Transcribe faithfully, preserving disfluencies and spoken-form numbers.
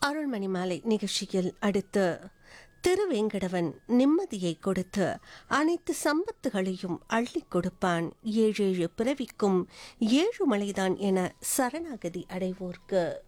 அருள்மணி மாலை நிகழ்ச்சியில் அடுத்து திருவேங்கடவன் நிம்மதியை கொடுத்து அனைத்து சம்பத்துகளையும் அள்ளிக் கொடுப்பான், ஏழேழு பிறவிக்கும் ஏழு மலைதான் என சரணாகதி அடைவோர்க்கு.